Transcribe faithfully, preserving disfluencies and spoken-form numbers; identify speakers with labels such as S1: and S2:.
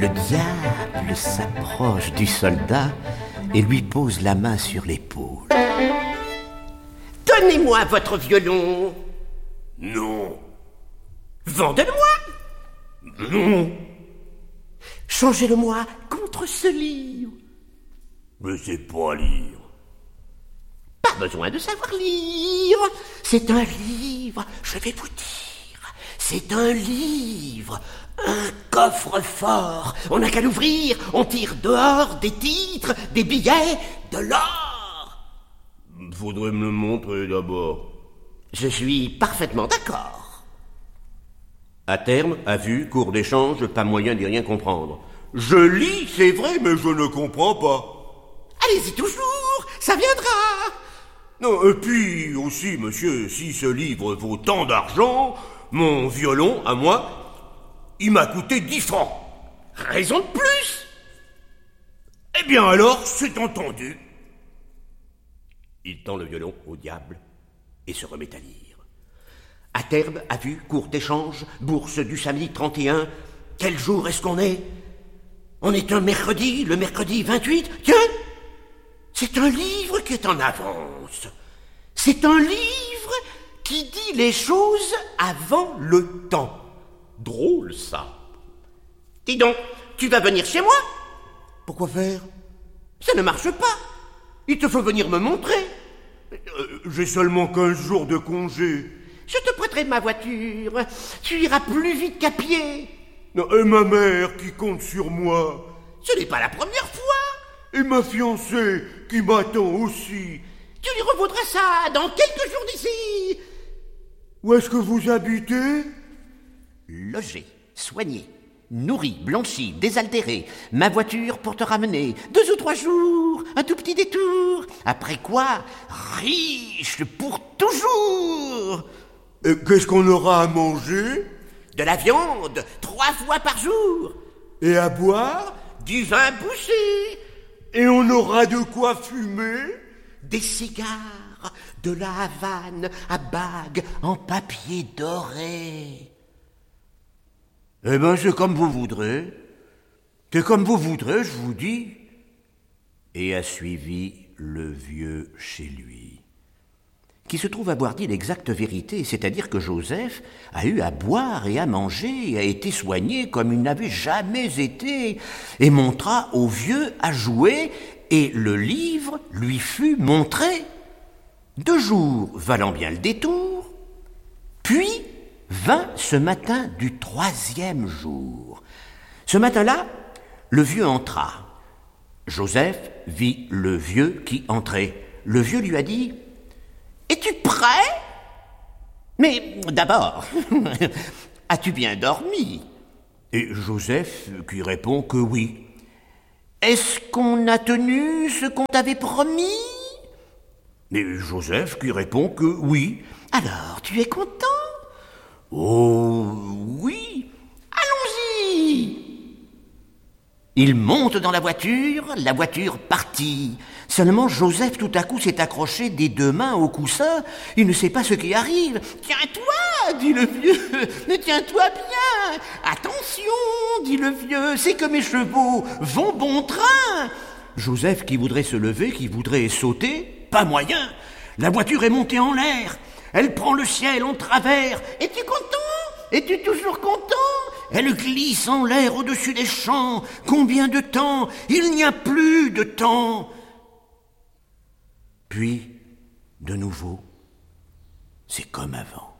S1: Le diable s'approche du soldat et lui pose la main sur l'épaule.
S2: Donnez-moi votre violon.
S3: Non.
S2: Vendez-le-moi.
S3: Non.
S2: Changez-le-moi contre ce livre.
S3: Je sais pas lire.
S2: Pas besoin de savoir lire. C'est un livre, je vais vous dire. C'est un livre, un coffre-fort. On n'a qu'à l'ouvrir, on tire dehors des titres, des billets, de l'or.
S3: Faudrait me le montrer d'abord.
S2: Je suis parfaitement d'accord.
S1: À terme, à vue, cours d'échange, pas moyen d'y rien comprendre.
S3: Je lis, c'est vrai, mais je ne comprends pas.
S2: Allez-y toujours, ça viendra.
S3: Non, et puis aussi, monsieur, si ce livre vaut tant d'argent, mon violon, à moi, il m'a coûté dix francs.
S2: Raison de plus.
S3: Eh bien alors, c'est entendu.
S1: Il tend le violon au diable et se remet à lire. À terme, à vue, cours d'échange, bourse du samedi trente et un.
S2: Quel jour est-ce qu'on est? On est un mercredi, le mercredi vingt-huit. Tiens, c'est un livre qui est en avance. C'est un livre qui dit les choses avant le temps.
S1: Drôle, ça.
S2: Dis donc, tu vas venir chez moi?
S3: Pourquoi faire?
S2: Ça ne marche pas. Il te faut venir me montrer.
S3: Euh, J'ai seulement quinze jours de congé.
S2: Je te prêterai ma voiture. Tu iras plus vite qu'à pied.
S3: Non, et ma mère qui compte sur moi.
S2: Ce n'est pas la première fois.
S3: Et ma fiancée qui m'attend aussi.
S2: Tu lui revaudras ça dans quelques jours d'ici.
S3: Où est-ce que vous habitez?
S1: Logé, soigné, nourri, blanchi, désaltéré. Ma voiture pour te ramener. Deux ou trois jours, un tout petit détour. Après quoi, riche pour toujours.
S3: Et qu'est-ce qu'on aura à manger?
S2: De la viande, trois fois par jour.
S3: Et à boire?
S2: Du vin bouché.
S3: Et on aura de quoi fumer?
S2: Des cigares, de la Havane à bagues en papier doré.
S1: Eh ben, c'est comme vous voudrez. C'est comme vous voudrez, je vous dis. Et a suivi le vieux chez lui, qui se trouve avoir dit l'exacte vérité, c'est-à-dire que Joseph a eu à boire et à manger et a été soigné comme il n'avait jamais été, et montra au vieux à jouer, et le livre lui fut montré. Deux jours valant bien le détour, puis vint ce matin du troisième jour. Ce matin-là, le vieux entra. Joseph vit le vieux qui entrait. Le vieux lui a dit: « Es-tu prêt? Mais d'abord, as-tu bien dormi ?» Et Joseph qui répond que oui. « Est-ce qu'on a tenu ce qu'on t'avait promis ?» Et Joseph qui répond que oui. « Alors, tu es content? » « Oh, oui. »« Allons-y !» Il monte dans la voiture, la voiture partit. Seulement Joseph tout à coup s'est accroché des deux mains au coussin. Il ne sait pas ce qui arrive. « Tiens-toi !» dit le vieux. « Tiens-toi bien !»« Attention !» dit le vieux. « C'est que mes chevaux vont bon train !» Joseph qui voudrait se lever, qui voudrait sauter, pas moyen. La voiture est montée en l'air. Elle prend le ciel en travers. « Es-tu content? Es-tu toujours content ?» Elle glisse en l'air au-dessus des champs. Combien de temps? Il n'y a plus de temps. Puis, de nouveau, c'est comme avant.